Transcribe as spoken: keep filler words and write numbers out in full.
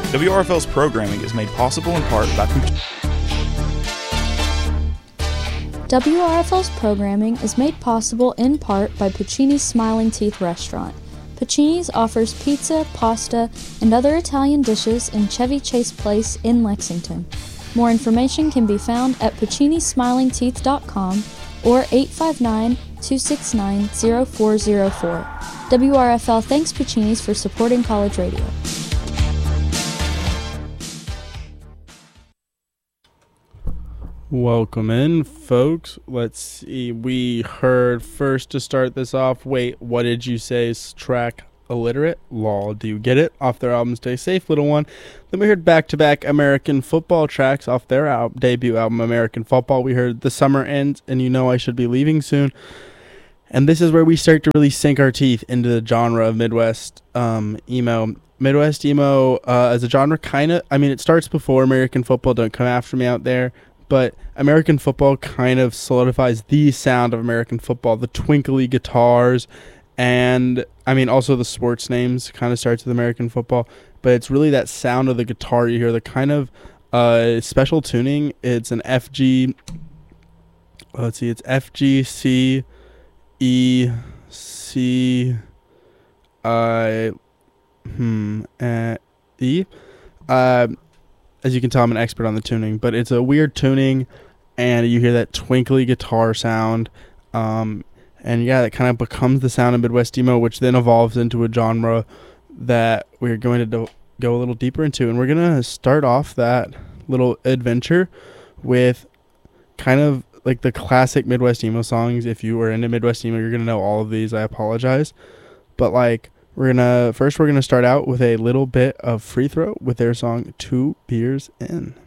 W R F L's programming is made possible in part by... W R F L's programming is made possible in part by Puccini's Smiling Teeth Restaurant. Puccini's offers pizza, pasta, and other Italian dishes in Chevy Chase Place in Lexington. More information can be found at puccini smiling teeth dot com or eight five nine, two six nine, zero four zero four. W R F L thanks Puccini's for supporting college radio. Welcome in, folks. Let's see. We heard first to start this off. Wait, what did you say? Track Illiterate? Lol, do you get it? Off their album Stay Safe, Little One. Then we heard back-to-back American Football tracks off their al- debut album, American Football. We heard The Summer Ends and You Know I Should Be Leaving Soon. And this is where we start to really sink our teeth into the genre of Midwest um, emo. Midwest emo uh, as a genre, kind of, I mean, it starts before American Football. Don't come after me out there. But American Football kind of solidifies the sound of American football, the twinkly guitars, and, I mean, also the sports names kind of starts with American Football. But it's really that sound of the guitar you hear, the kind of uh, special tuning. It's an F G, let's see, it's F G, C, E, C, uh, hmm, uh, E. Uh, As you can tell, I'm an expert on the tuning, but it's a weird tuning, and you hear that twinkly guitar sound, um, and yeah, that kind of becomes the sound of Midwest emo, which then evolves into a genre that we're going to do- go a little deeper into, and we're going to start off that little adventure with kind of like the classic Midwest emo songs. If you were into Midwest emo, you're going to know all of these. I apologize, but like, We're gonna first we're gonna start out with a little bit of Free Throw with their song Two Beers In.